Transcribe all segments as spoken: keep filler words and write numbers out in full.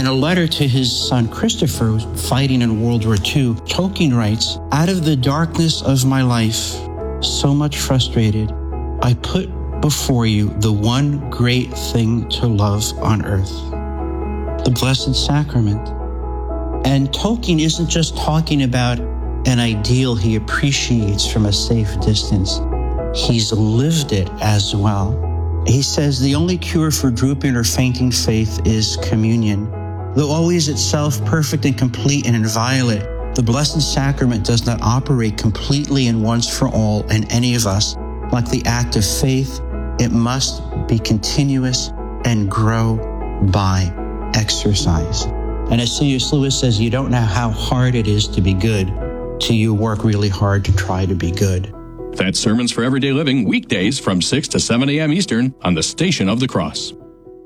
In a letter to his son Christopher, who was fighting in World War Two, Tolkien writes, "Out of the darkness of my life, so much frustrated, I put before you the one great thing to love on earth, the Blessed Sacrament." And Tolkien isn't just talking about an ideal he appreciates from a safe distance. He's lived it as well. He says the only cure for drooping or fainting faith is communion. Though always itself perfect and complete and inviolate, the Blessed Sacrament does not operate completely and once for all in any of us. Like the act of faith, it must be continuous and grow by exercise. And as C S Lewis says, you don't know how hard it is to be good till you work really hard to try to be good. That's Sermons for Everyday Living, weekdays from six to seven a.m. Eastern on the Station of the Cross.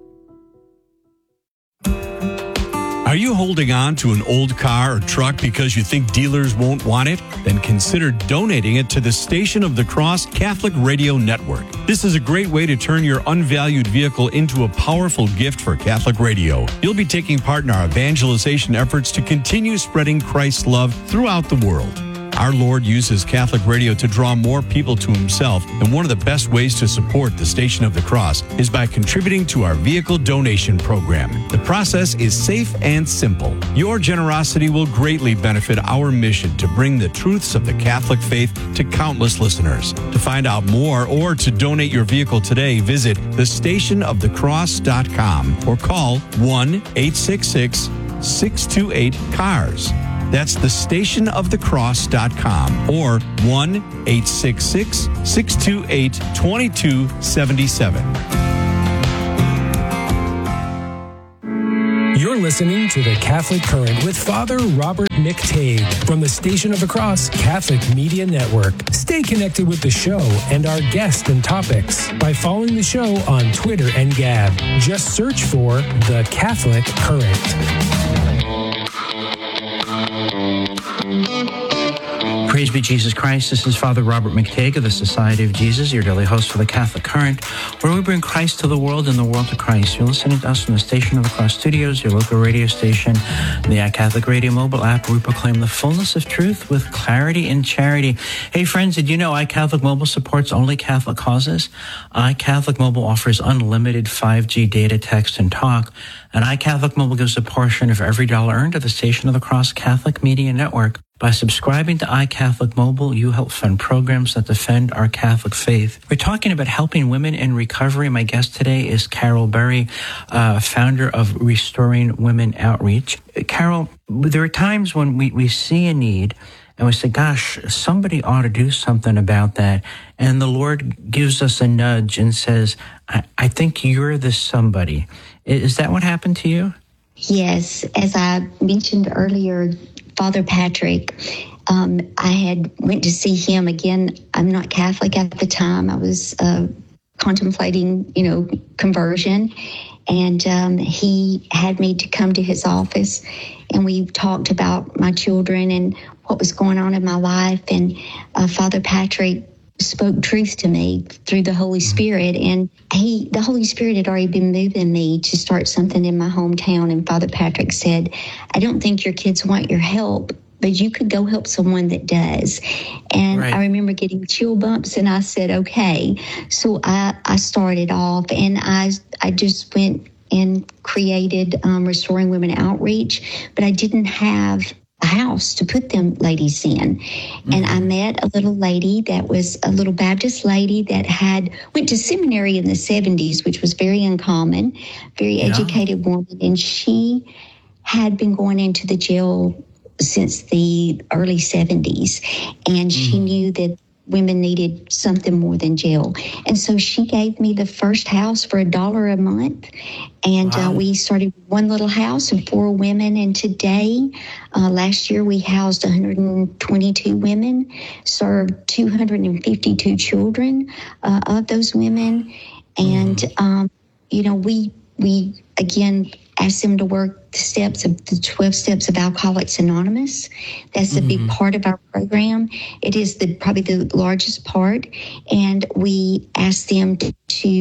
Are you holding on to an old car or truck because you think dealers won't want it? Then consider donating it to the Station of the Cross Catholic Radio Network. This is a great way to turn your unvalued vehicle into a powerful gift for Catholic radio. You'll be taking part in our evangelization efforts to continue spreading Christ's love throughout the world. Our Lord uses Catholic radio to draw more people to himself, and one of the best ways to support the Station of the Cross is by contributing to our vehicle donation program. The process is safe and simple. Your generosity will greatly benefit our mission to bring the truths of the Catholic faith to countless listeners. To find out more or to donate your vehicle today, visit the station of the cross dot com or call one eight six six, six two eight, C A R S. That's the station of the cross dot com or one eight six six, six two eight, two two seven seven. You're listening to The Catholic Current with Father Robert McTague from the Station of the Cross Catholic Media Network. Stay connected with the show and our guests and topics by following the show on Twitter and Gab. Just search for The Catholic Current. Praise be Jesus Christ. This is Father Robert McTague of the Society of Jesus, your daily host for the Catholic Current, where we bring Christ to the world and the world to Christ. You're listening to us from the Station of the Cross Studios, your local radio station, the iCatholic Radio mobile app, where we proclaim the fullness of truth with clarity and charity. Hey, friends, did you know iCatholic Mobile supports only Catholic causes? iCatholic Mobile offers unlimited five G data, text, and talk, and iCatholic Mobile gives a portion of every dollar earned to the Station of the Cross Catholic Media Network. By subscribing to iCatholic Mobile, you help fund programs that defend our Catholic faith. We're talking about helping women in recovery. My guest today is Carol Berry, uh, founder of Restoring Women Outreach. Carol, there are times when we, we see a need and we say, gosh, somebody ought to do something about that. And the Lord gives us a nudge and says, I, I think you're the somebody. Is that what happened to you? Yes. As I mentioned earlier, Father Patrick, um, I had went to see him again. I'm not Catholic at the time. I was uh, contemplating, you know, conversion. And um, he had me to come to his office, and we talked about my children and what was going on in my life. And uh, Father Patrick spoke truth to me through the Holy Spirit. And he, the Holy Spirit had already been moving me to start something in my hometown. And Father Patrick said, I don't think your kids want your help, but you could go help someone that does. And right. I remember getting chill bumps, and I said, okay. So I, I started off, and I, I just went and created um, Restoring Women Outreach, but I didn't have a house to put them ladies in. Mm-hmm. And I met a little lady that was a little Baptist lady that had went to seminary in the seventies, which was very uncommon, very yeah. educated woman. And she had been going into the jail since the early seventies. And mm-hmm. she knew that women needed something more than jail. And so she gave me the first house for a dollar a month. And wow. uh, we started one little house and four women. And today, uh, last year, we housed one hundred twenty-two women, served two hundred fifty-two children uh, of those women. And, mm. um, you know, we, we again, asked them to work the steps of the twelve steps of Alcoholics Anonymous. That's a mm-hmm. big part of our program. It is the probably the largest part. And we asked them to, to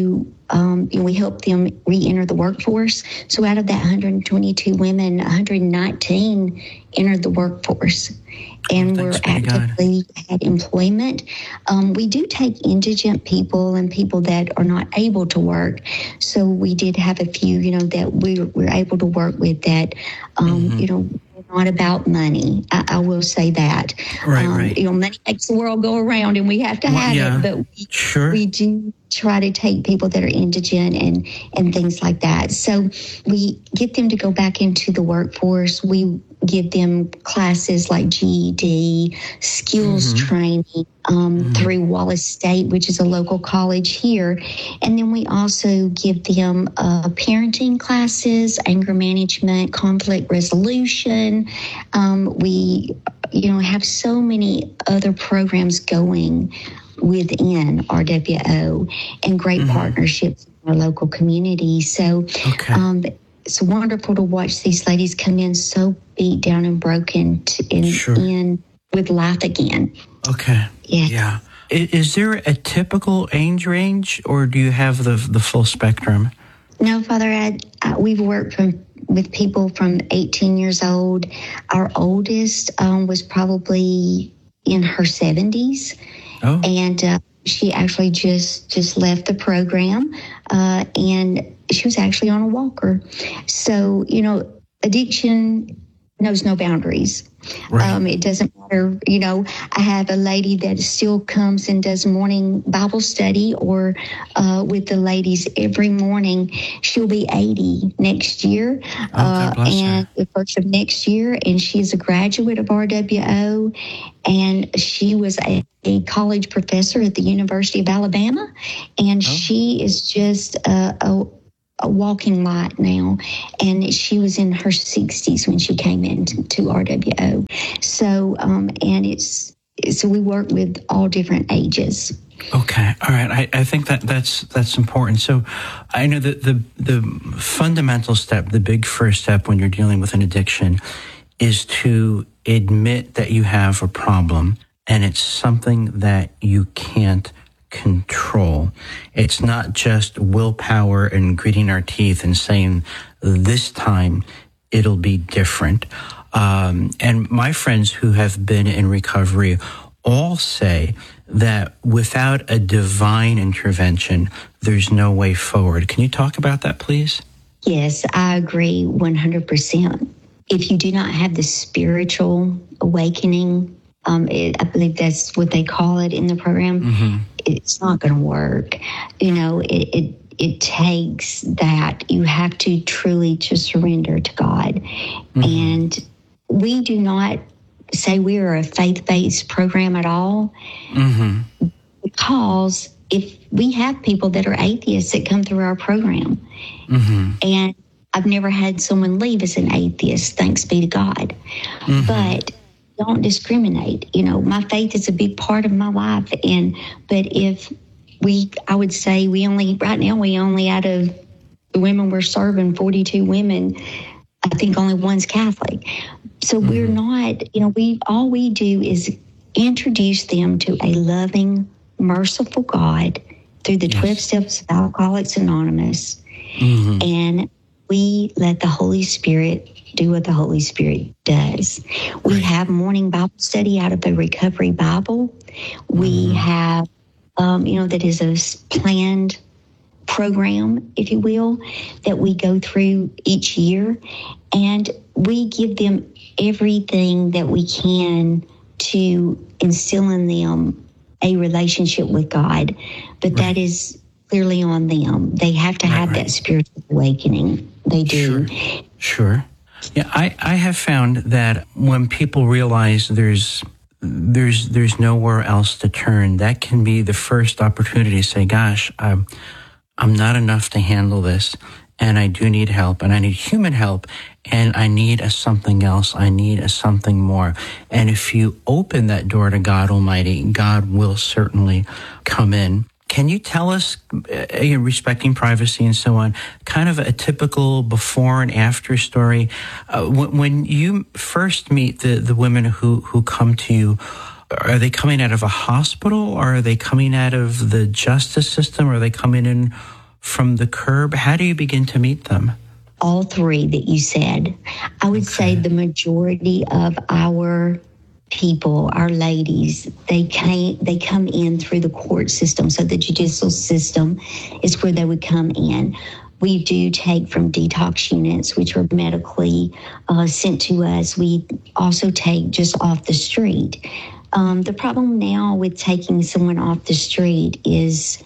um, you know, we help them re-enter the workforce. So out of that one hundred twenty-two women, one hundred nineteen entered the workforce. And oh, we're actively at employment. Um, we do take indigent people and people that are not able to work. So we did have a few, you know, that we we're able to work with that, um, mm-hmm. you know, not about money. I, I will say that. Right, um, right. You know, money makes the world go around, and we have to have well, yeah, it. But we, sure. we do try to take people that are indigent and and things like that. So we get them to go back into the workforce. We give them classes like G E D, skills mm-hmm. training um, mm-hmm. through Wallace State, which is a local college here. And then we also give them uh, parenting classes, anger management, conflict resolution. Um, we, you know, have so many other programs going within R W O and great mm-hmm. partnerships in our local community. So okay. um, it's wonderful to watch these ladies come in so beat down and broken to, in, sure. in with life again. Okay. Yeah. Yeah. Is, is there a typical age range, or do you have the the full spectrum? No, Father Ed, uh, we've worked from with people from eighteen years old. Our oldest um, was probably in her seventies. Oh. And uh, she actually just just left the program, uh, and she was actually on a walker. So, you know, addiction knows no boundaries. Right. Um, it doesn't matter. You know, I have a lady that still comes and does morning Bible study or uh, with the ladies every morning. She'll be eighty next year, oh, uh, and the first of next year. And she's a graduate of R W O, and she was a, a college professor at the University of Alabama, and oh. she is just a, a a walking light now, and she was in her sixties when she came into R W O. So, um, and it's so we work with all different ages. Okay, all right. I, I think that that's that's important. So, I know that the the fundamental step, the big first step when you're dealing with an addiction, is to admit that you have a problem, and it's something that you can't control. It's not just willpower and gritting our teeth and saying, this time it'll be different. Um, and my friends who have been in recovery all say that without a divine intervention, there's no way forward. Can you talk about that, please? Yes, I agree one hundred percent. If you do not have the spiritual awakening, Um, it, I believe that's what they call it in the program. Mm-hmm. It's not going to work. You know, it, it it takes that. You have to truly just surrender to God. Mm-hmm. And we do not say we are a faith-based program at all, mm-hmm. because if we have people that are atheists that come through our program, mm-hmm. and I've never had someone leave as an atheist, thanks be to God. Mm-hmm. But don't discriminate. You know, my faith is a big part of my life. And, but if we, I would say we only, right now, we only out of the women we're serving, forty-two women, I think only one's Catholic. So mm-hmm. we're not, you know, we, all we do is introduce them to a loving, merciful God through the yes. twelve steps of Alcoholics Anonymous. Mm-hmm. And we let the Holy Spirit do what the Holy Spirit does. We right. have morning Bible study out of the Recovery Bible. We mm-hmm. have, um, you know, that is a planned program, if you will, that we go through each year. And we give them everything that we can to instill in them a relationship with God. But right. that is clearly on them. They have to right, have right. that spiritual awakening. They do. Sure. Sure. Yeah, I, I have found that when people realize there's there's there's nowhere else to turn, that can be the first opportunity to say, gosh, I'm, I'm not enough to handle this, and I do need help, and I need human help, and I need a something else. I need a something more. And if you open that door to God Almighty, God will certainly come in. Can you tell us, uh, respecting privacy and so on, kind of a typical before and after story? Uh, when, when you first meet the, the women who, who come to you, are they coming out of a hospital, or are they coming out of the justice system, or are they coming in from the curb? How do you begin to meet them? All three that you said. I would Okay. say the majority of our people, our ladies, they came, they come in through the court system. So the judicial system is where they would come in. We do take from detox units, which are medically uh, sent to us. We also take just off the street. Um, the problem now with taking someone off the street is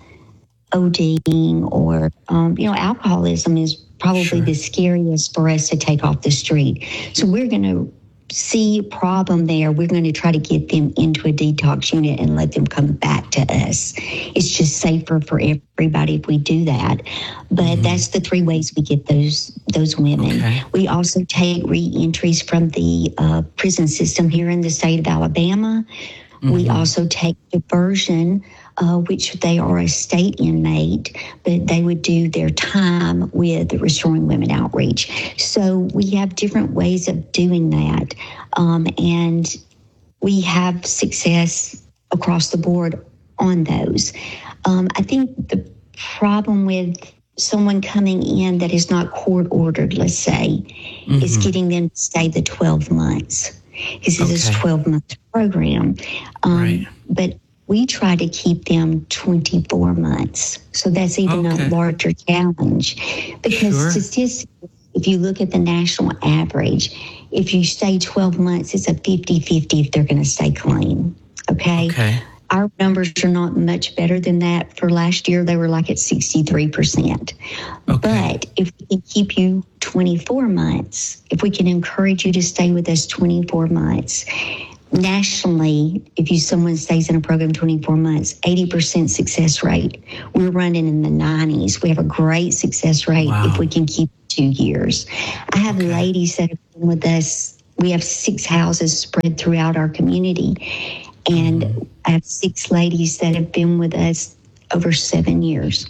ODing or, um, you know, alcoholism is probably Sure. the scariest for us to take off the street. So we're going to see a problem there. We're going to try to get them into a detox unit and let them come back to us. It's just safer for everybody if we do that. But mm-hmm. that's the three ways we get those those women. Okay. We also take re-entries from the uh, prison system here in the state of Alabama. Mm-hmm. We also take diversion, uh, which they are a state inmate, but they would do their time with Restoring Women Outreach. So we have different ways of doing that. Um, and we have success across the board on those. Um, I think the problem with someone coming in that is not court ordered, let's say, mm-hmm. is getting them to stay the twelve months. Because okay. it's a twelve-month program. Um, right. But we try to keep them twenty-four months. So that's even okay. a larger challenge. Because sure. statistically, if you look at the national average, if you stay twelve months, it's a fifty-fifty if they're going to stay clean. Okay? Okay. Our numbers are not much better than that. For last year, they were like at sixty-three percent. Okay. But if we can keep you twenty-four months, if we can encourage you to stay with us twenty-four months, nationally, if you someone stays in a program twenty-four months, eighty percent success rate. We're running in the nineties. We have a great success rate wow. if we can keep two years. I have okay. ladies that have been with us. We have six houses spread throughout our community. And mm-hmm. I have six ladies that have been with us over seven years.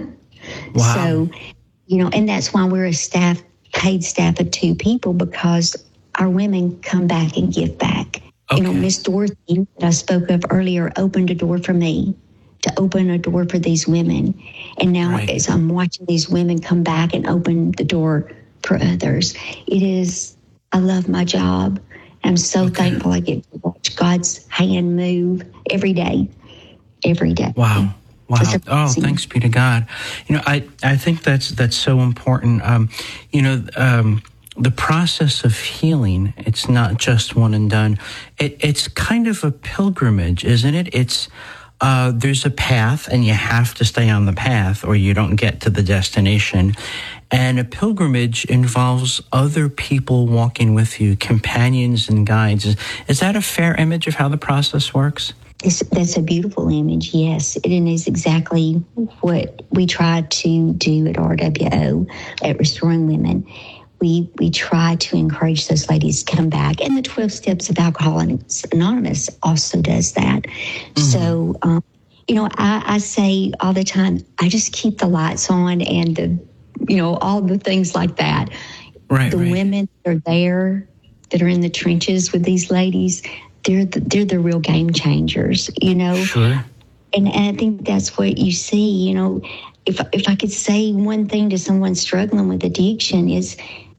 Wow. So, you know, and that's why we're a staff, paid staff of two people, because our women come back and give back. Okay. You know, Miss Dorothy that I spoke of earlier opened a door for me to open a door for these women. And now right. as I'm watching these women come back and open the door for others, it is, I love my job. I'm so okay. thankful I get to watch God's hand move every day, every day. Wow. Wow. Oh, thanks be to God. You know, I, I think that's that's so important. Um, you know, um, the process of healing, it's not just one and done. It, it's kind of a pilgrimage, isn't it? It's uh, there's a path, and you have to stay on the path or you don't get to the destination. And a pilgrimage involves other people walking with you, companions and guides. Is, is that a fair image of how the process works? It's, that's a beautiful image, yes. It is exactly what we try to do at R W O, at Restoring Women. We we try to encourage those ladies to come back. And the twelve Steps of Alcoholics Anonymous also does that. Mm-hmm. So, um, you know, I, I say all the time, I just keep the lights on and the you know, all the things like that. Right, the right. women that are there, that are in the trenches with these ladies, they're the, they're the real game changers, you know. Sure. And, and I think that's what you see, you know. If if I could say one thing to someone struggling with addiction is,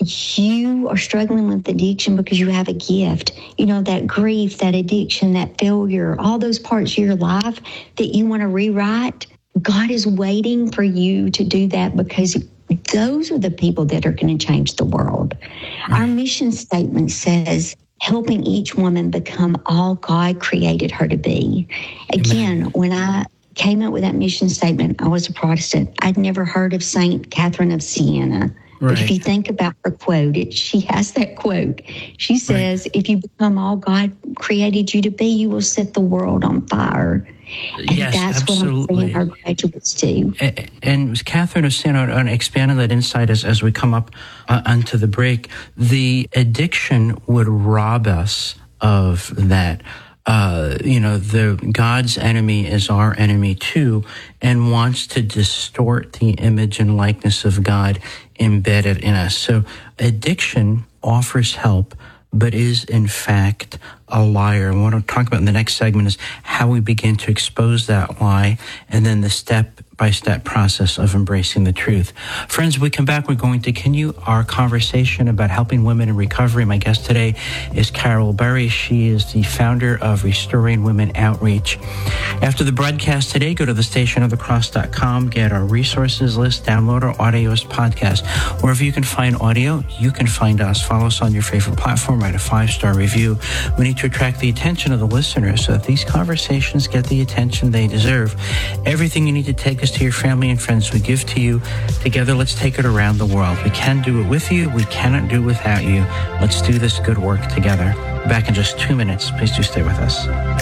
you are struggling with addiction because you have a gift. You know, that grief, that addiction, that failure, all those parts of your life that you want to rewrite. God is waiting for you to do that, because those are the people that are going to change the world. Right. Our mission statement says, helping each woman become all God created her to be. Again, Amen. When I came up with that mission statement, I was a Protestant. I'd never heard of Saint Catherine of Siena. Right. But if you think about her quote, it, she has that quote. She says, right. if you become all God created you to be, you will set the world on fire. And yes, that's absolutely. what I'm saying our graduates do. And, and Catherine of Siena, and expand on that insight as, as we come up uh, onto the break, the addiction would rob us of that. Uh, you know, the God's enemy is our enemy too, and wants to distort the image and likeness of God embedded in us. So addiction offers help, but is in fact a liar. And what I'll talk about in the next segment is how we begin to expose that lie, and then the step-by-step process of embracing the truth. Friends, when we come back, we're going to continue our conversation about helping women in recovery. My guest today is Carol Berry. She is the founder of Restoring Women Outreach. After the broadcast today, go to the station of the cross dot com, get our resources list, download our audio as podcast. Wherever you can find audio, you can find us. Follow us on your favorite platform, write a five-star review. We need to attract the attention of the listeners so that these conversations get the attention they deserve. Everything you need to take us to your family and friends we give to you. Together, let's take it around the world. We can do it with you. We cannot do it without you. Let's do this good work together. Back in just two minutes. Please do stay with us.